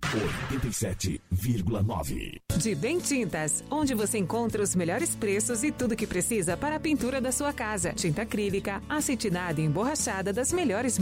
87,9. De Bem Tintas, onde você encontra os melhores preços e tudo que precisa para a pintura da sua casa. Tinta acrílica, acetinada e emborrachada das melhores